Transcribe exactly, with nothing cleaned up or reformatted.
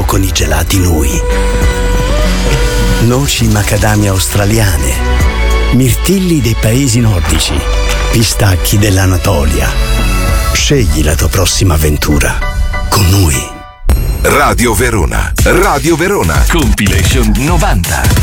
con i gelati Nui. Noci macadamia australiane, mirtilli dei paesi nordici, pistacchi dell'Anatolia. Scegli la tua prossima avventura con Nui. Radio Verona, Radio Verona Compilation novanta.